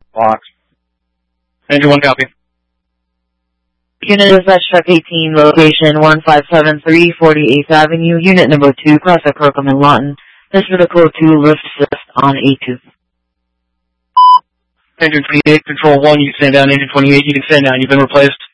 Box. Engine 1, copy. Unit dispatch truck 18, location 1573 48th Avenue, unit number 2, cross at Crookham and Lawton. This is the code 2, lift assist on A2. Engine 28, control 1, you can stand down. Engine 28, you can stand down. You've been replaced.